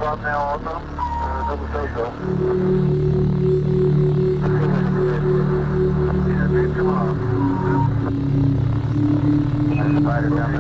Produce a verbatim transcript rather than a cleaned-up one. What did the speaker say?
stop now also. Uh, double say so. Yeah, maybe tomorrow. I spider down